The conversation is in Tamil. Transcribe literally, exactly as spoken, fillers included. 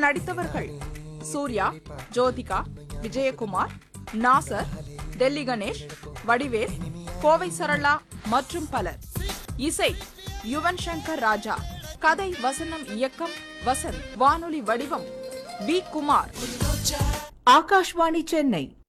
இதில் நடித்தவர்கள் சூர்யா, ஜோதிகா, விஜயகுமார், நாசர், டெல்லி கணேஷ், வடிவேல், கோவை சரளா மற்றும் பலர். இசை யுவன் சங்கர் ராஜா. கதை, வசனம், இயக்கம் வசந்த். வானொலி வடிவம் வி. குமார். ஆகாஷ்வாணி சென்னை.